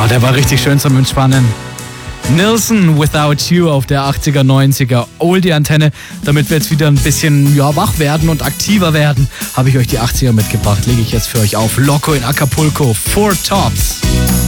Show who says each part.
Speaker 1: Der war richtig schön zum Entspannen. Nilsson, Without You auf der 80er, 90er Oldie-Antenne. Damit wir jetzt wieder ein bisschen wach werden und aktiver werden, habe ich euch die 80er mitgebracht. Lege ich jetzt für euch auf. Loco in Acapulco, Four Tops.